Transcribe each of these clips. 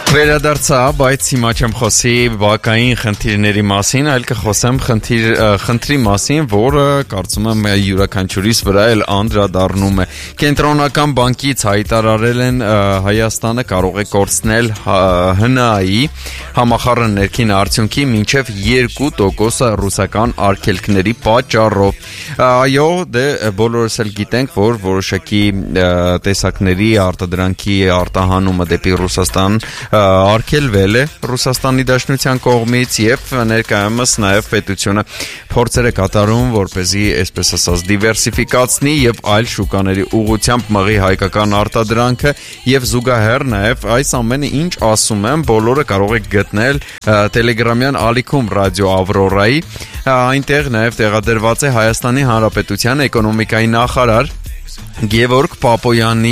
Վերադարձա, բայց հիմա չեմ խոսի բակային խնդիրների մասին, այլ կխոսեմ խնդրի մասին, որը կարծում եմ յուրաքանչյուրիս վրա էլ անդրադառնում է։ Կենտրոնական բանկից հայտարարել են Հայաստանը կարող է կորցնել ՀՆԱ-ի համախառն ներքին արդյունքի մինչև 2% ռուսական արգելքների պատճառով։ Այո, բոլորս էլ գիտենք, որ որոշակի տեսակների արտադրանքի արտահանումը դեպի Ռուսաստան արգելվել է Ռուսաստանի Դաշնության կողմից եւ ներկայումս նաեւ պետությունը փորձեր է կատարում, որպեսզի, այսպես ասած, դիվերսիֆիկացնի եւ այլ շուկաների ուղղությամբ մղի հայկական արտադրանքը եւ զուգահեռ նաեւ այս ամենը ինչ ասում եմ, բոլորը կարող եք գտնել Telegram-յան ալիքում ռադիո Ավրորայի, այնտեղ նաեւ տեղադրված է Հայաստանի Հանրապետության էկոնոմիկայի նախարար Գևորգ Պապոյանի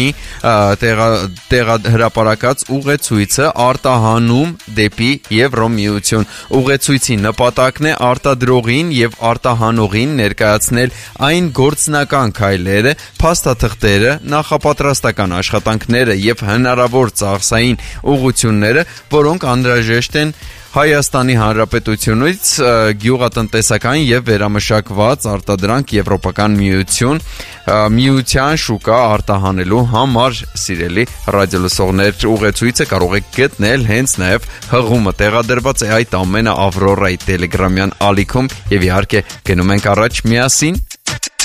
հրապարակած ուղեցույցը արտահանում դեպի Եվրոմիություն։ Ուղեցույցի նպատակն է արտադրողին եւ արտահանողին ներկայացնել այն գործնական քայլերը, փաստաթղթերը, նախապատրաստական աշխատանքները եւ հնարավոր ծախսային ուղղությունները, որոնք անհրաժեշտ են Հայաստանի Հանրապետությունից գյուղատնտեսական եւ վերամշակված արտադրանք Եվրոպական միության շուկա արտահանելու համար, սիրելի ռադիոլսողներ, ուղեցույցը կարող եք գտնել հենց նաեւ հղումը տեղադրված է այդ ամենը Ավրորայի Telegram-յան ալիքում եւ իհարկե գնում ենք առաջ միասին